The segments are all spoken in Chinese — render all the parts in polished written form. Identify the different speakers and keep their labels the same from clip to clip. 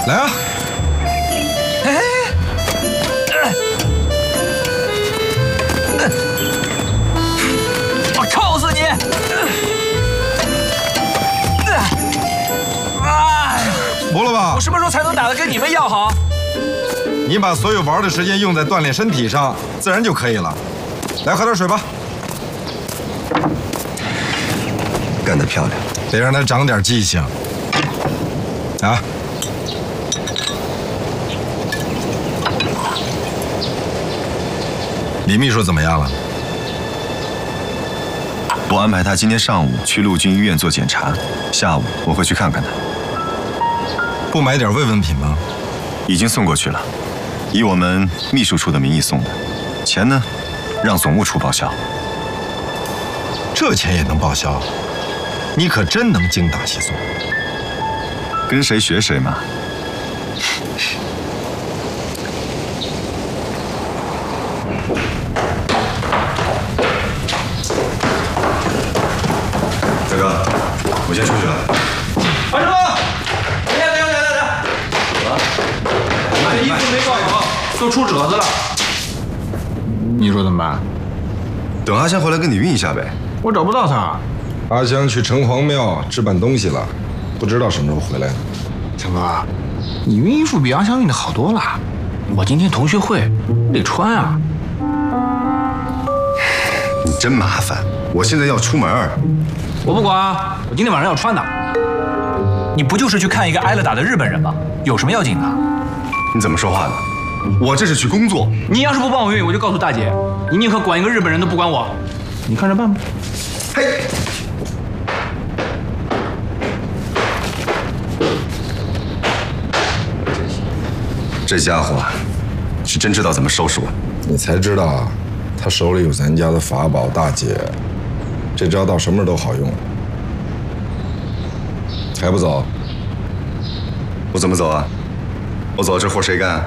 Speaker 1: 来啊！
Speaker 2: 我扣死你！
Speaker 1: 服了吧？
Speaker 2: 我什么时候才能打得跟你们要好？
Speaker 1: 你把所有玩的时间用在锻炼身体上，自然就可以了。来，喝点水吧。
Speaker 3: 干得漂亮，
Speaker 1: 得让他长点记性。啊！李秘书怎么样了？
Speaker 3: 我安排他今天上午去陆军医院做检查，下午我会去看看他。
Speaker 1: 不买点慰问品吗？
Speaker 3: 已经送过去了，以我们秘书处的名义送的，钱呢，让总务处报销。
Speaker 1: 这钱也能报销？你可真能精打细算。
Speaker 3: 跟谁学谁嘛。大哥，我先出去了。
Speaker 2: 王师傅，等，你这衣服没挂好，都出褶子了。
Speaker 4: 你说怎么办？
Speaker 3: 等阿香回来跟你运一下呗。
Speaker 4: 我找不到他。
Speaker 1: 阿香去城隍庙置办东西了，不知道什么时候回来呢。
Speaker 4: 强哥，你熨衣服比阿香熨的好多了。我今天同学会得穿啊。
Speaker 3: 你真麻烦，我现在要出门。
Speaker 4: 我不管，我今天晚上要穿的。
Speaker 2: 你不就是去看一个挨了打的日本人吗？有什么要紧的？
Speaker 3: 你怎么说话呢？我这是去工作。
Speaker 4: 你要是不帮我熨，我就告诉大姐，你宁可管一个日本人都不管我。你看着办吧。
Speaker 3: 嘿。这家伙是真知道怎么收拾我。
Speaker 1: 你才知道啊，他手里有咱家的法宝大姐，这招到什么时候都好用。还不走？
Speaker 3: 我怎么走啊？我走了这活谁干？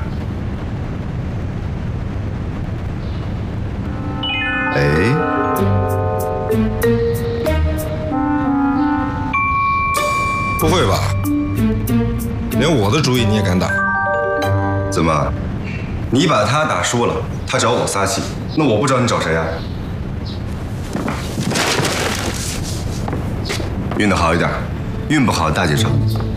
Speaker 3: 哎，
Speaker 1: 不会吧？连我的主意你也敢打？
Speaker 3: 怎么？你把他打输了，他找我撒气，那我不知道你找谁啊？运得好一点，运不好大姐找。